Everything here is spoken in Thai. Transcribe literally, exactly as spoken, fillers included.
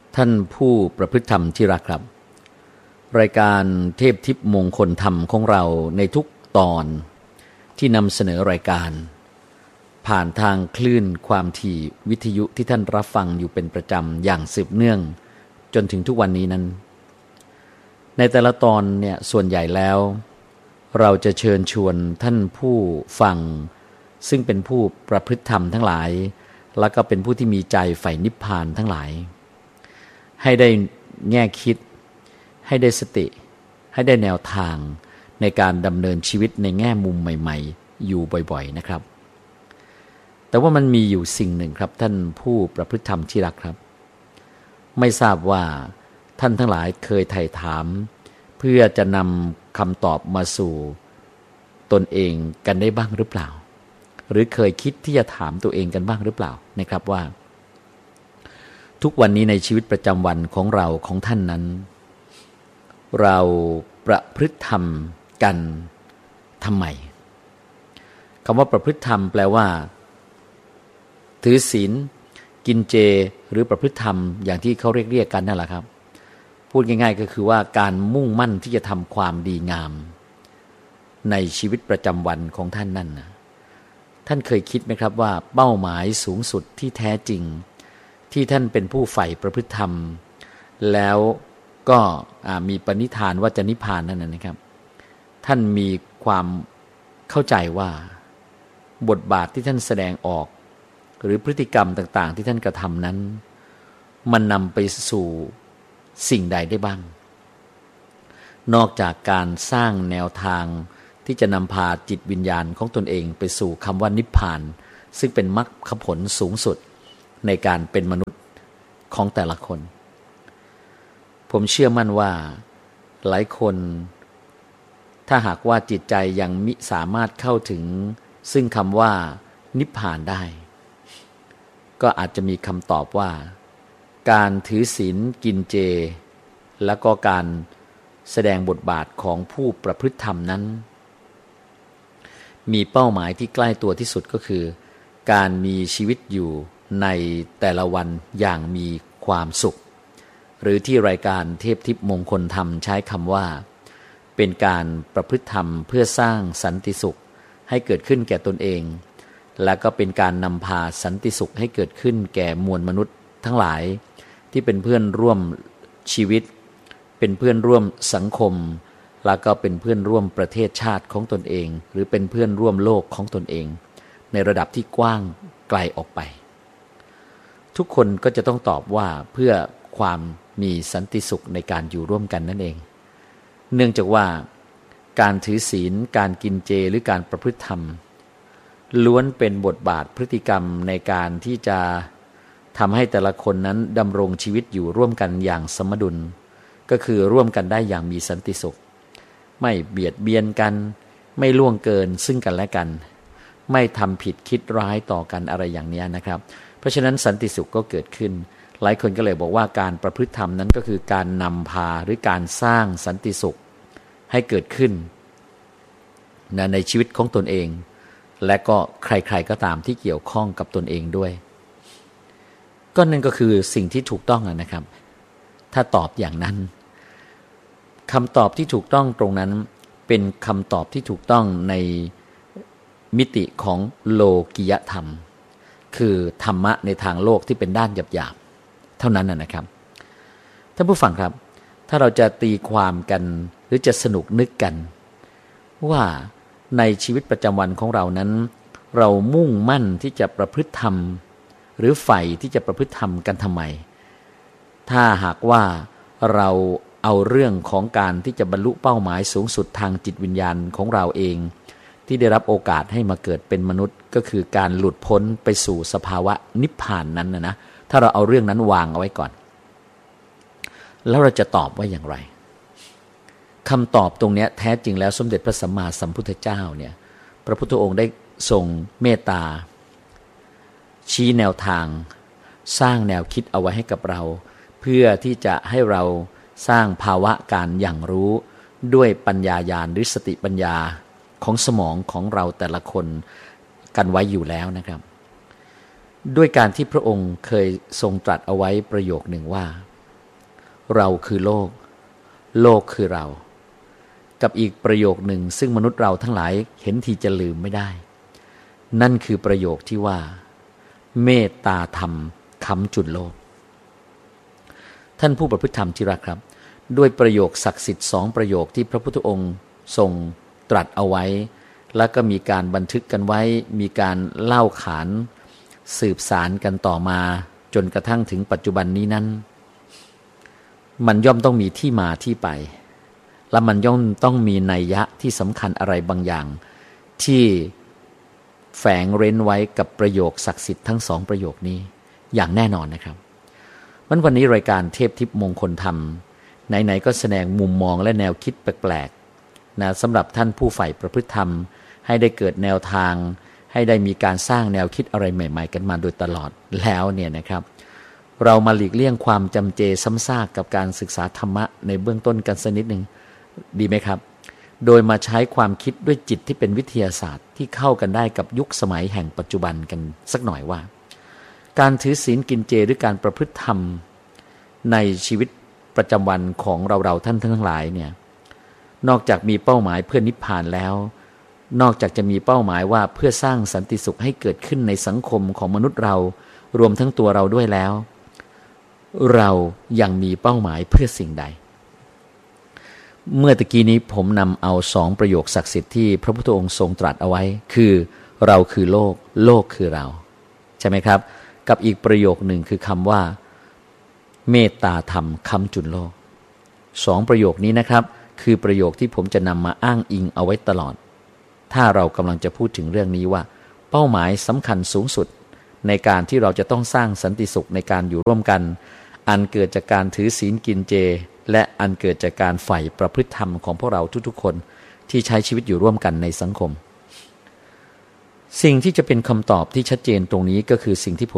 ท่านผู้ประพฤติธรรมที่รักครับรายการเทพทิพย์มงคลธรรมของเราในทุกตอนที่นำเสนอรายการผ่านทางคลื่นความถี่วิทยุที่ท่านรับฟังอยู่เป็นประจำอย่างสืบเนื่องจนถึงทุกวันนี้นั้นในแต่ละตอนเนี่ยส่วนใหญ่แล้วเราจะเชิญชวนท่านผู้ฟังซึ่งเป็นผู้ประพฤติธรรมทั้งหลายแล้วก็เป็นผู้ที่มีใจใฝ่นิพพานทั้งหลายให้ได้แง่คิดให้ได้สติให้ได้แนวทางในการดำเนินชีวิตในแง่มุมใหม่ๆอยู่บ่อยๆนะครับแต่ว่ามันมีอยู่สิ่งหนึ่งครับท่านผู้ประพฤติธรรมที่รักครับไม่ทราบว่าท่านทั้งหลายเคยไถ่ถามเพื่อจะนำคำตอบมาสู่ตนเองกันได้บ้างหรือเปล่าหรือเคยคิดที่จะถามตัวเองกันบ้างหรือเปล่านะครับว่าทุกวันนี้ในชีวิตประจำวันของเราของท่านนั้นเราประพฤติธรรมกันทำไมคำว่าประพฤติธรรมแปลว่าถือศีลกินเจหรือประพฤติธรรมอย่างที่เขาเรียกเรียกกันนั่นแหละครับพูดง่ายๆก็คือว่าการมุ่งมั่นที่จะทำความดีงามในชีวิตประจำวันของท่านนั่นนะท่านเคยคิดไหมครับว่าเป้าหมายสูงสุดที่แท้จริงที่ท่านเป็นผู้ใฝ่ประพฤติธรรมแล้วก็มีปณิธานว่าจะนิพพานนั่นนะครับท่านมีความเข้าใจว่าบทบาทที่ท่านแสดงออกหรือพฤติกรรมต่างๆที่ท่านกระทำนั้นมันนำไปสู่สิ่งใดได้บ้างนอกจากการสร้างแนวทางที่จะนำพาจิตวิญญาณของตนเองไปสู่คำว่านิพพานซึ่งเป็นมรรคผลสูงสุดในการเป็นมนุษย์ของแต่ละคนผมเชื่อมั่นว่าหลายคนถ้าหากว่าจิตใจยังมิสามารถเข้าถึงซึ่งคำว่านิพพานได้ก็อาจจะมีคำตอบว่าการถือศีลกินเจแล้วก็การแสดงบทบาทของผู้ประพฤติธรรมนั้นมีเป้าหมายที่ใกล้ตัวที่สุดก็คือการมีชีวิตอยู่ในแต่ละวันอย่างมีความสุขหรือที่รายการเทพทิพย์มงคลธรรมใช้คำว่าเป็นการประพฤติธรรมเพื่อสร้างสันติสุขให้เกิดขึ้นแก่ตนเองและก็เป็นการนำพาสันติสุขให้เกิดขึ้นแก่มวลมนุษย์ทั้งหลายที่เป็นเพื่อนร่วมชีวิตเป็นเพื่อนร่วมสังคมแล้วก็เป็นเพื่อนร่วมประเทศชาติของตนเองหรือเป็นเพื่อนร่วมโลกของตนเองในระดับที่กว้างไกลออกไปทุกคนก็จะต้องตอบว่าเพื่อความมีสันติสุขในการอยู่ร่วมกันนั่นเองเนื่องจากว่าการถือศีลการกินเจหรือการประพฤติธรรมล้วนเป็นบทบาทพฤติกรรมในการที่จะทำให้แต่ละคนนั้นดำรงชีวิตอยู่ร่วมกันอย่างสมดุลก็คือร่วมกันได้อย่างมีสันติสุขไม่เบียดเบียนกันไม่ล่วงเกินซึ่งกันและกันไม่ทำผิดคิดร้ายต่อกันอะไรอย่างนี้นะครับเพราะฉะนั้นสันติสุขก็เกิดขึ้นหลายคนก็เลยบอกว่าการประพฤติธรรมนั้นก็คือการนำพาหรือการสร้างสันติสุขให้เกิดขึ้นในชีวิตของตนเองและก็ใครๆก็ตามที่เกี่ยวข้องกับตนเองด้วยก็นั่นก็คือสิ่งที่ถูกต้องนะครับถ้าตอบอย่างนั้นคำตอบที่ถูกต้องตรงนั้นเป็นคำตอบที่ถูกต้องในมิติของโลกิยธรรมคือธรรมะในทางโลกที่เป็นด้านหยาบๆเท่านั้นนะครับท่านผู้ฟังครับถ้าเราจะตีความกันหรือจะสนุกนึกกันว่าในชีวิตประจำวันของเรานั้นเรามุ่งมั่นที่จะประพฤติธรรมหรือใฝ่ที่จะประพฤติธรรมกันทำไมถ้าหากว่าเราเอาเรื่องของการที่จะบรรลุเป้าหมายสูงสุดทางจิตวิญญาณของเราเองที่ได้รับโอกาสให้มาเกิดเป็นมนุษย์ก็คือการหลุดพ้นไปสู่สภาวะนิพพานนั้นนะนะถ้าเราเอาเรื่องนั้นวางเอาไว้ก่อนแล้วเราจะตอบว่าอย่างไรคำตอบตรงนี้แท้จริงแล้วสมเด็จพระสัมมาสัมพุทธเจ้าเนี่ยพระพุทธองค์ได้ทรงเมตตาชี้แนวทางสร้างแนวคิดเอาไว้ให้กับเราเพื่อที่จะให้เราสร้างภาวะการอย่างรู้ด้วยปัญญาญาณหรือสติปัญญาของสมองของเราแต่ละคนกันไว้อยู่แล้วนะครับด้วยการที่พระองค์เคยทรงตรัสเอาไว้ประโยคหนึ่งว่าเราคือโลกโลกคือเรากับอีกประโยคหนึ่งซึ่งมนุษย์เราทั้งหลายเห็นทีจะลืมไม่ได้นั่นคือประโยคที่ว่าเมตตาธรรมค้ำจุนโลกท่านผู้ประพฤติธรรมที่รักครับด้วยประโยคศักดิ์สิทธิ์สองประโยคที่พระพุทธองค์ทรงตรัสเอาไว้แล้วก็มีการบันทึกกันไว้มีการเล่าขานสืบสารกันต่อมาจนกระทั่งถึงปัจจุบันนี้นั้นมันย่อมต้องมีที่มาที่ไปและมันย่อมต้องมีนัยยะที่สำคัญอะไรบางอย่างที่แฝงเร้นไว้กับประโยคศักดิ์สิทธิ์ทั้งสองประโยคนี้อย่างแน่นอนนะครับวันวันนี้รายการเทพทิพย์มงคลธรรมไหนๆก็แสดงมุมมองและแนวคิดแปลกๆนะสำหรับท่านผู้ใฝ่ประพฤติธรรมให้ได้เกิดแนวทางให้ได้มีการสร้างแนวคิดอะไรใหม่ๆกันมาโดยตลอดแล้วเนี่ยนะครับเรามาหลีกเลี่ยงความจำเจซ้ำซากกับการศึกษาธรรมะในเบื้องต้นกันสักนิดหนึ่งดีไหมครับโดยมาใช้ความคิดด้วยจิตที่เป็นวิทยาศาสตร์ที่เข้ากันได้กับยุคสมัยแห่งปัจจุบันกันสักหน่อยว่าการถือศีลกินเจหรือการประพฤติธรรมในชีวิตประจำวันของเราๆท่านทั้งหลายเนี่ยนอกจากมีเป้าหมายเพื่อนิพพานแล้วนอกจากจะมีเป้าหมายว่าเพื่อสร้างสันติสุขให้เกิดขึ้นในสังคมของมนุษย์เรารวมทั้งตัวเราด้วยแล้วเรายังมีเป้าหมายเพื่อสิ่งใดเมื่อตะกี้นี้ผมนำเอาสองประโยคศักดิ์สิทธิ์ที่พระพุทธองค์ทรงตรัสเอาไว้คือเราคือโลกโลกคือเราใช่ไหมครับกับอีกประโยคหนึ่งคือคำว่าเมตตาธรรมค้ำจุนโลกสองประโยคนี้นะครับคือประโยคที่ผมจะนำมาอ้างอิงเอาไว้ตลอดถ้าเรากำลังจะพูดถึงเรื่องนี้ว่าเป้าหมายสำคัญสูงสุดในการที่เราจะต้องสร้างสันติสุขในการอยู่ร่วมกันอันเกิดจากการถือศีลกินเจและอันเกิดจากการใฝ่ประพฤติธรรมของพวกเราทุกๆคนที่ใช้ชีวิตอยู่ร่วมกันในสังคมสิ่งที่จะเป็นคำตอบที่ชัดเจนตรงนี้ก็คือสิ่งที่ผม